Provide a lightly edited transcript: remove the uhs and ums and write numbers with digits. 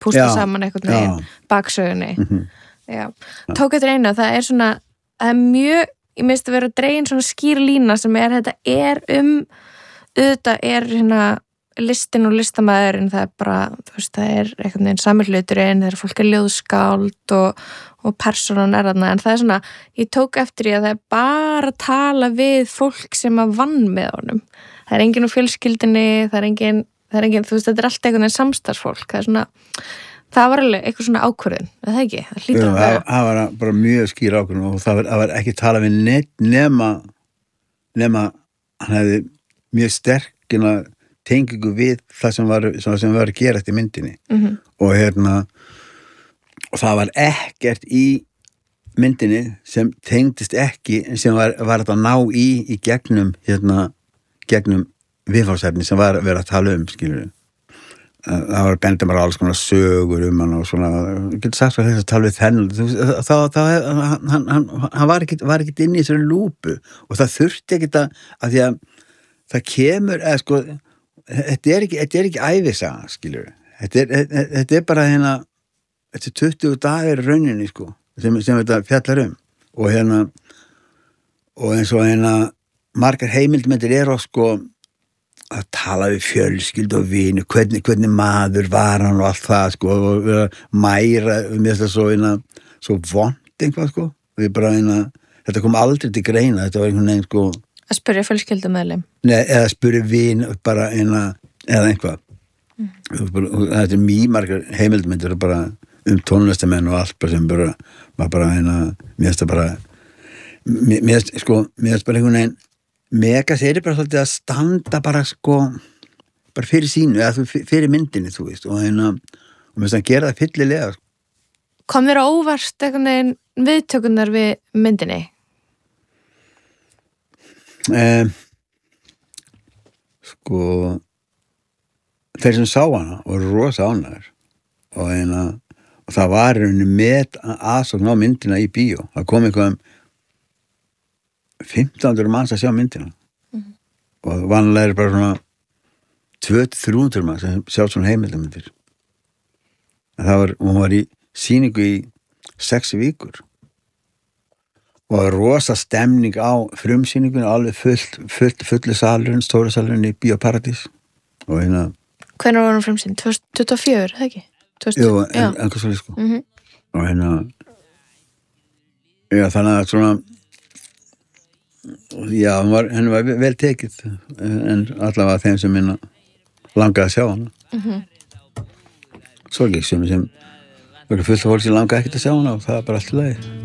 púsla saman einhvern veginn baksögunni já, tók eftir einu það er svona, það er mjög ég minnst að vera dregin svona skýr lína sem þetta auðvitað hérna listin og listamæðurinn það er bara, þú veist, það er einhvern veginn samhluturinn, það er fólk ljóðskáld og persónan þarna en það er svona, ég tók eftir því að það er bara að tala við fólk sem að vann með honum það er enginn úr fjölskyldinni, það er enginn, þú veist, þetta er allt einhvern veginn samstarfsfólk, það er svona það var alveg eitthvað svona ákvörðun, er það ekki? Það var bara mjög skýr ákvörðun og það var ekki talað við neitt nema hann hefði mjög sterkina tengingu við það sem var að gerast í myndinni og og það var ekkert í myndinni sem tengdist ekki sem var að ná í gegnum gegnum viðfangsefni sem var að vera að tala skilur það var bendið bara alls konar sögur hann og svona, ég getur sagt að þess að tala við þennan hann var ekkert inn í þessari lúpu og það þurfti ekkert að því að það kemur, sko þetta er ekki ævisaga, skilur þetta er bara þetta er 20 dagar í rauninni, sko sem þetta fjallar og og eins og margar heimildmyndir sko að tala við fjölskyld og vini hvernig maður var hann og allt það sko og mæra mér það svo vont eitthvað sko og ég bara þetta kom aldrei til greina þetta var einhvern veginn sko að spyrja fjölskyldumeðlim eða spyrja vin bara eða einhvað þetta er mjög margar heimildmyndir bara tónlistamenn og allt bara sem bara mér finnst bara einhvern veginn Megas bara svolítið að standa bara sko bara fyrir sínu, eða fyrir myndinni þú veist, og mér finnst að gera það fyllilega Kom þér á óvart einhvern veginn viðtökurnar við myndinni? Sko þeir sem sá hana voru rosa ánægðir og það var með aðsókn á myndina í bíó það kom eitthvað 1500 manns að sjá myndina og vanlega er bara svona 200-300 manns sem sjá svona heimildamyndir hún var í sýningu í 6 vikur og rosa stemning á frumsýningunni alveg fulli salurinn, stóra salurinn í Bíó Paradís og Hvenær var hún frumsýning? 2024, það ekki? Jú, einhvers svolítið sko og já, þannig að svona já, henni var vel tekið en allavega þeim sem minna langaði að sjá hana svo ekki sem fullt af fólk sem langaði ekkert að sjá hana og það var bara allt í lagi